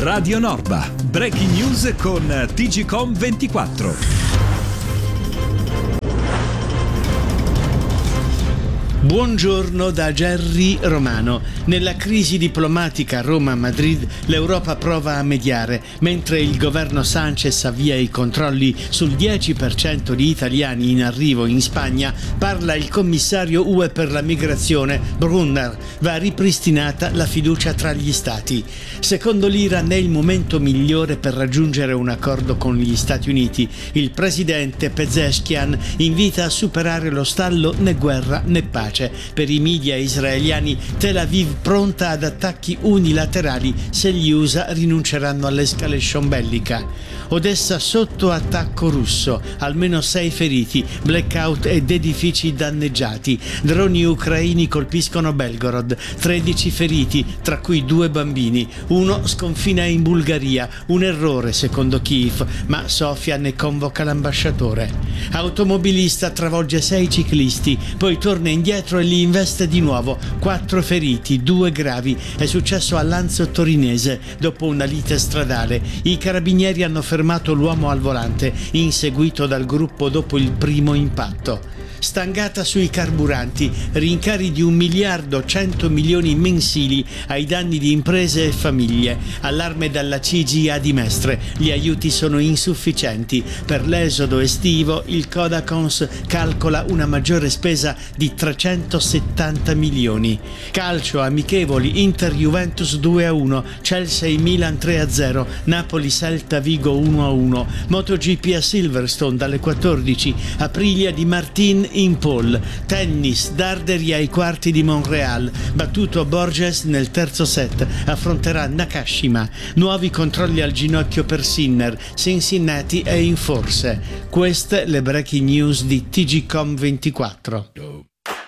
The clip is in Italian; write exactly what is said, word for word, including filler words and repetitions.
Radio Norba. Breaking news con T G Com ventiquattro. Buongiorno da Gerry Romano. Nella crisi diplomatica Roma-Madrid l'Europa prova a mediare, mentre il governo Sánchez avvia i controlli sul dieci per cento di italiani in arrivo in Spagna. Parla il commissario U E per la migrazione Brunner. Va ripristinata la fiducia tra gli stati. Secondo l'Iran è il momento migliore per raggiungere un accordo con gli Stati Uniti. Il presidente Pezeshkian invita a superare lo stallo né guerra né pace. Per i media israeliani, Tel Aviv pronta ad attacchi unilaterali se gli U S A rinunceranno all'escalation bellica. Odessa sotto attacco russo, almeno sei feriti, blackout ed edifici danneggiati. Droni ucraini colpiscono Belgorod, tredici feriti, tra cui due bambini. Uno sconfina in Bulgaria, un errore secondo Kiev, ma Sofia ne convoca l'ambasciatore. Automobilista travolge sei ciclisti, poi torna indietro e li investe di nuovo. Quattro feriti, due gravi. È successo a Lanzo Torinese dopo una lite stradale. I carabinieri hanno fermato l'uomo al volante, inseguito dal gruppo dopo il primo impatto. Stangata sui carburanti, rincari di un miliardo cento milioni mensili ai danni di imprese e famiglie. Allarme dalla C G A di Mestre, gli aiuti sono insufficienti. Per l'esodo estivo il Codacons calcola una maggiore spesa di trecentosettanta milioni. Calcio, amichevoli, Inter-Juventus due a uno, Chelsea-Milan tre a zero, Napoli-Celta-Vigo uno a uno, MotoGP a Silverstone dalle quattordici, Aprilia di Martin in pole, tennis, Darderi ai quarti di Montreal, battuto Borges nel terzo set, affronterà Nakashima, nuovi controlli al ginocchio per Sinner, Cincinnati è in forse. Queste le breaking news di T G Com ventiquattro.